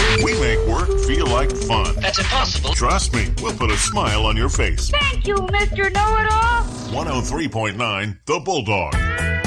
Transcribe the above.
We make work feel like fun. That's impossible. Trust me, we'll put a smile on your face. Thank you, Mr. Know-It-All. 103.9 The Bulldog.